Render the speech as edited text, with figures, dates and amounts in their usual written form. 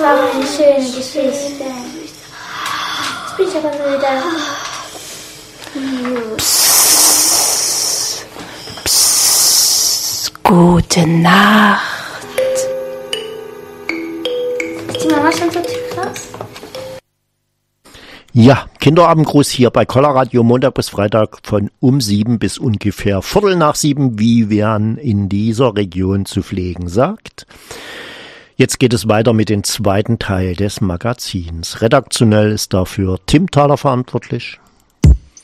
war eine schöne Geschichte. Jetzt bin ich aber müde. Psst, psst, gute Nacht. Ist die Mama schon zur Tür raus? Ja, Kinderabendgruß hier bei Colorradio Montag bis Freitag von um 7 bis ungefähr 7:15, wie man in dieser Region zu pflegen sagt. Jetzt geht es weiter mit dem zweiten Teil des Magazins. Redaktionell ist dafür Tim Thaler verantwortlich.